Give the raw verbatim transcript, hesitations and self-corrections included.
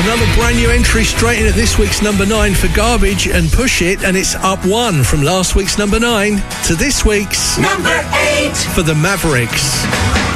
Another brand new entry straight in at this week's number nine for Garbage and Push It, and it's up one from last week's number nine to this week's number eight for the Mavericks.